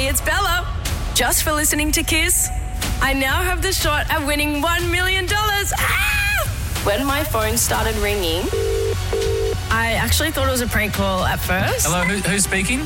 Hey, it's Bella. Just for listening to Kiss, I now have the shot at winning $1 million. When my phone started ringing, I actually thought it was a prank call at first. Hello, who's speaking?